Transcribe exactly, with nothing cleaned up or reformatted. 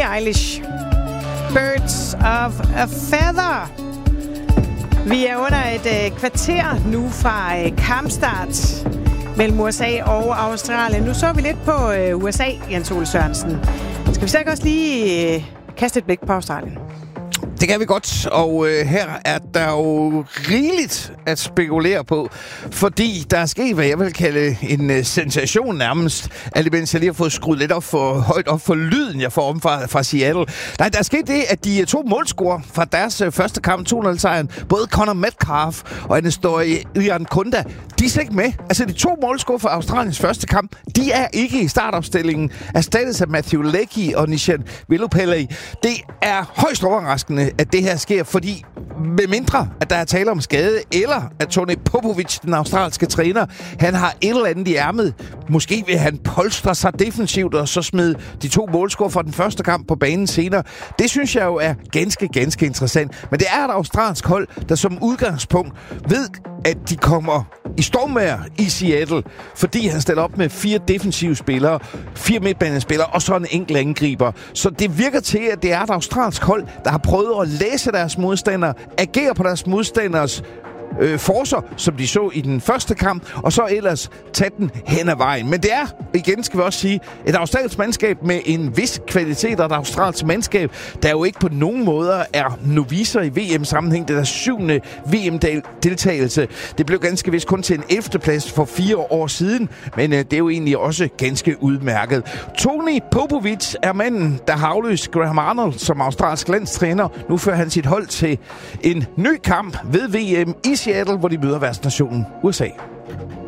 Billie Eilish. Birds of a Feather. Vi er under et øh, kvarter nu fra øh, kampstart mellem U S A og Australien. Nu så vi lidt på øh, U S A, Jens Ole Sørensen. Skal vi så ikke også lige øh, kaste et blik på Australien? Det kan vi godt, og øh, her er der jo rigeligt at spekulere på, fordi der er sket, hvad jeg vil kalde en øh, sensation nærmest, alt imens jeg lige har fået skruet lidt op for, højt op for lyden, jeg får om fra, fra Seattle. Nej, der er sket det, at de to målscorer fra deres øh, første kamp, to nul-sejren, både Connor Metcalf og Anistoye Kunda, de er slet ikke med. Altså, de to målscorer fra Australiens første kamp, de er ikke i startopstillingen, erstattet af Matthew Leckie og Nishan Vilupelli. Det er højst overraskende, at det her sker, fordi med mindre, at der er tale om skade, eller at Tony Popovic, den australske træner, han har et eller andet i ærmet. Måske vil han polstre sig defensivt, og så smide de to målscorer fra den første kamp på banen senere. Det synes jeg jo er ganske, ganske interessant. Men det er et australsk hold, der som udgangspunkt ved, at de kommer i stormvejr i Seattle, fordi han stiller op med fire defensive spillere, fire midtbanespillere og så en enkelt angriber. Så det virker til, at det er et australsk hold, der har prøvet at læse deres modstandere, agere på deres modstanders øh, forser, som de så i den første kamp, og så ellers tage den hen ad vejen. Men det er, igen skal vi også sige, et australsk mandskab med en vis kvalitet, og et australsk mandskab, der jo ikke på nogen måder er novicer i V M-sammenhæng. Det er der syvende V M-deltagelse. Det blev ganske vist kun til en ellevte plads for fire år siden, men øh, det er jo egentlig også ganske udmærket. Tony Popovic er manden, der har afløst Graham Arnold som australsk landstræner. Nu fører han sit hold til en ny kamp ved V M i Seattle, hvor de møder værtsnationen U S A.